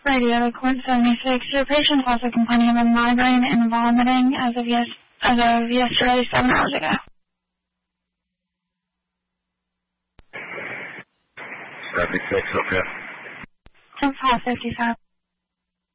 Radio, the Court 76. Your patient's also complaining of a migraine and vomiting as of yesterday, 7 hours ago. 76, okay. 10-555.